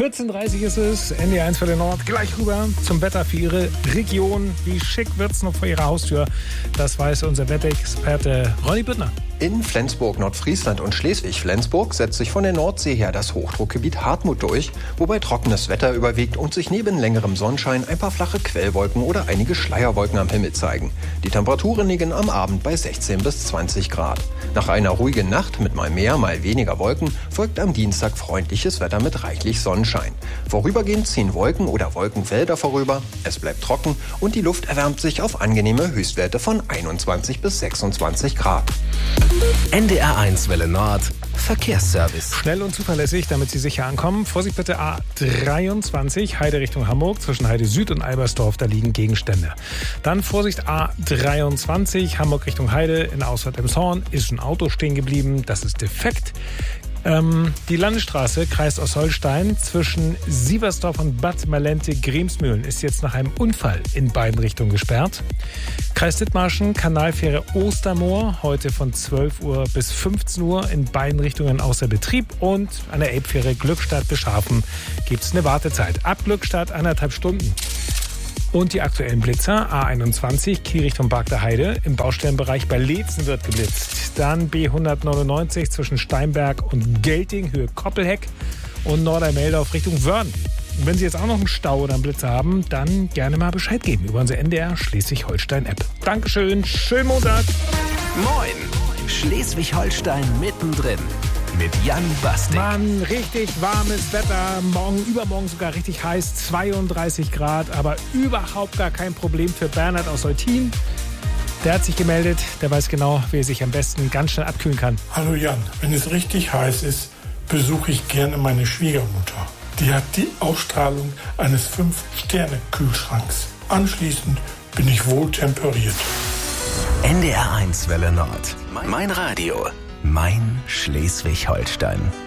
14:30 ist es, NDR 1 für den Nord. Gleich rüber zum Wetter für Ihre Region. Wie schick wird's noch vor Ihrer Haustür? Das weiß unser Wetterexperte Ronny Büttner. In Flensburg, Nordfriesland und Schleswig-Flensburg setzt sich von der Nordsee her das Hochdruckgebiet Hartmut durch, wobei trockenes Wetter überwiegt und sich neben längerem Sonnenschein ein paar flache Quellwolken oder einige Schleierwolken am Himmel zeigen. Die Temperaturen liegen am Abend bei 16 bis 20 Grad. Nach einer ruhigen Nacht mit mal mehr, mal weniger Wolken folgt am Dienstag freundliches Wetter mit reichlich Sonnenschein. Vorübergehend ziehen Wolken oder Wolkenfelder vorüber, es bleibt trocken und die Luft erwärmt sich auf angenehme Höchstwerte von 21 bis 26 Grad. NDR 1 Welle Nord Verkehrsservice. Schnell und zuverlässig, damit Sie sicher ankommen. Vorsicht bitte A23, Heide Richtung Hamburg. Zwischen Heide Süd und Albersdorf, da liegen Gegenstände. Dann Vorsicht A23, Hamburg Richtung Heide in Ausfahrt Emshorn. Ist ein Auto stehen geblieben, das ist defekt. Die Landesstraße, Kreis Ostholstein, zwischen Sieversdorf und Bad Malente-Gremsmühlen ist jetzt nach einem Unfall in beiden Richtungen gesperrt. Kreis Dithmarschen, Kanalfähre Ostermoor, heute von 12 Uhr bis 15 Uhr in beiden Richtungen außer Betrieb. Und an der Elbfähre Glückstadt-Beschafen gibt es eine Wartezeit. Ab Glückstadt 1,5 Stunden. Und die aktuellen Blitzer, A21, Kiel Richtung Bark der Heide. Im Baustellenbereich bei Leetzen wird geblitzt. Dann B199 zwischen Steinberg und Gelting, Höhe Koppelheck. Und Nordermeldorf Richtung Wörn. Und wenn Sie jetzt auch noch einen Stau oder einen Blitzer haben, dann gerne mal Bescheid geben über unsere NDR Schleswig-Holstein-App. Dankeschön, schönen Montag. Moin, Schleswig-Holstein mittendrin. Mit Jan Bastik. Mann, richtig warmes Wetter. Morgen, übermorgen sogar richtig heiß. 32 Grad, aber überhaupt gar kein Problem für Bernhard aus Eutin. Der hat sich gemeldet. Der weiß genau, wie er sich am besten ganz schnell abkühlen kann. Hallo Jan, wenn es richtig heiß ist, besuche ich gerne meine Schwiegermutter. Die hat die Ausstrahlung eines 5-Sterne-Kühlschranks. Anschließend bin ich wohl temperiert. NDR 1 Welle Nord. Mein Radio. Mein Schleswig-Holstein.